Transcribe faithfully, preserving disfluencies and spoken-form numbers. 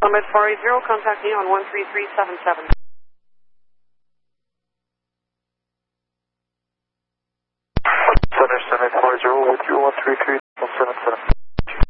Summit four eighty, contact me on one three three seven seven.